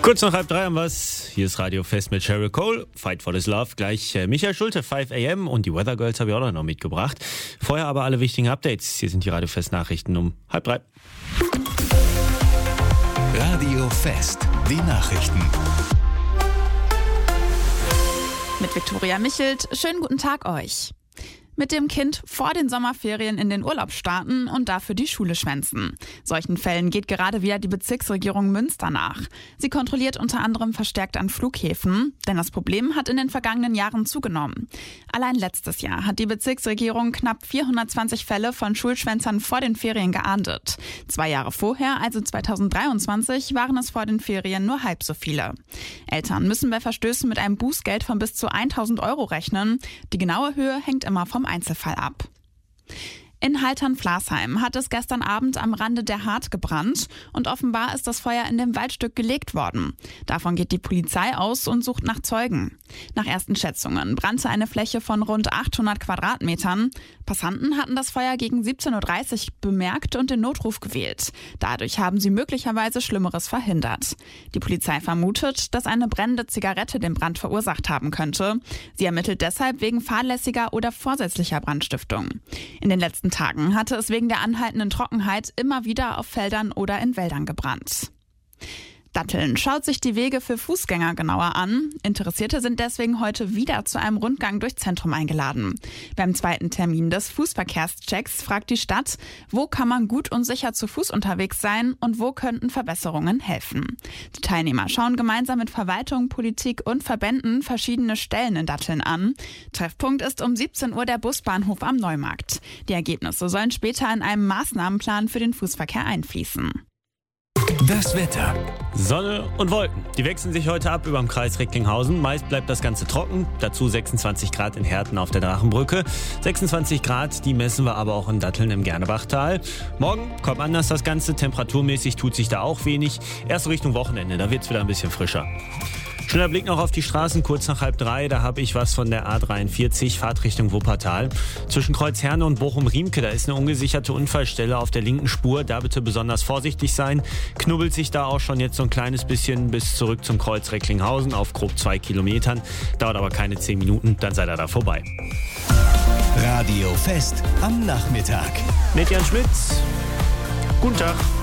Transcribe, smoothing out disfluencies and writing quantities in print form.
Kurz nach 2:30 haben wir's. Hier ist Radio Fest mit Sheryl Cole. Fight for this Love. Gleich Michael Schulte, 5 AM und die Weather Girls habe ich auch noch mitgebracht. Vorher aber alle wichtigen Updates. Hier sind die Radio Fest Nachrichten um 2:30. Radio Fest, die Nachrichten. Mit Viktoria Michelt. Schönen guten Tag euch. Mit dem Kind vor den Sommerferien in den Urlaub starten und dafür die Schule schwänzen. Solchen Fällen geht gerade wieder die Bezirksregierung Münster nach. Sie kontrolliert unter anderem verstärkt an Flughäfen, denn das Problem hat in den vergangenen Jahren zugenommen. Allein letztes Jahr hat die Bezirksregierung knapp 420 Fälle von Schulschwänzern vor den Ferien geahndet. 2 Jahre vorher, also 2023, waren es vor den Ferien nur halb so viele. Eltern müssen bei Verstößen mit einem Bußgeld von bis zu 1.000 € rechnen. Die genaue Höhe hängt immer vom Einzelfall ab. In Haltern-Flasheim hat es gestern Abend am Rande der Hart gebrannt und offenbar ist das Feuer in dem Waldstück gelegt worden. Davon geht die Polizei aus und sucht nach Zeugen. Nach ersten Schätzungen brannte eine Fläche von rund 800 Quadratmetern. Passanten hatten das Feuer gegen 17.30 Uhr bemerkt und den Notruf gewählt. Dadurch haben sie möglicherweise Schlimmeres verhindert. Die Polizei vermutet, dass eine brennende Zigarette den Brand verursacht haben könnte. Sie ermittelt deshalb wegen fahrlässiger oder vorsätzlicher Brandstiftung. In den letzten Tagen hatte es wegen der anhaltenden Trockenheit immer wieder auf Feldern oder in Wäldern gebrannt. Datteln schaut sich die Wege für Fußgänger genauer an. Interessierte sind deswegen heute wieder zu einem Rundgang durchs Zentrum eingeladen. Beim zweiten Termin des Fußverkehrschecks fragt die Stadt, wo kann man gut und sicher zu Fuß unterwegs sein und wo könnten Verbesserungen helfen. Die Teilnehmer schauen gemeinsam mit Verwaltung, Politik und Verbänden verschiedene Stellen in Datteln an. Treffpunkt ist um 17 Uhr der Busbahnhof am Neumarkt. Die Ergebnisse sollen später in einem Maßnahmenplan für den Fußverkehr einfließen. Das Wetter. Sonne und Wolken. Die wechseln sich heute ab über dem Kreis Recklinghausen. Meist bleibt das Ganze trocken. Dazu 26 Grad in Herten auf der Drachenbrücke. 26 Grad, die messen wir aber auch in Datteln im Gernebachtal. Morgen kommt anders das Ganze. Temperaturmäßig tut sich da auch wenig. Erst Richtung Wochenende, da wird es wieder ein bisschen frischer. Schöner Blick noch auf die Straßen, kurz nach 2:30. Da habe ich was von der A43, Fahrtrichtung Wuppertal. Zwischen Kreuzherne und Bochum-Riemke, da ist eine ungesicherte Unfallstelle auf der linken Spur. Da bitte besonders vorsichtig sein. Knubbelt sich da auch schon jetzt so ein kleines bisschen bis zurück zum Kreuz Recklinghausen auf grob 2 Kilometern. Dauert aber keine 10 Minuten, dann seid ihr da vorbei. Radio Fest am Nachmittag. Mit Jan Schmitz. Guten Tag.